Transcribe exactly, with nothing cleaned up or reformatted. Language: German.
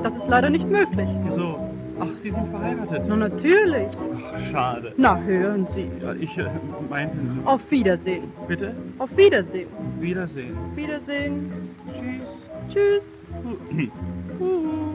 Das ist leider nicht möglich. Wieso? Ach, Sie sind verheiratet. Na, natürlich. Ach, schade. Na, hören Sie. Ja, ich äh, meinte... Auf Wiedersehen. Bitte? Auf Wiedersehen. Wiedersehen. Wiedersehen. Tschüss. Tschüss. Hu- Huhu.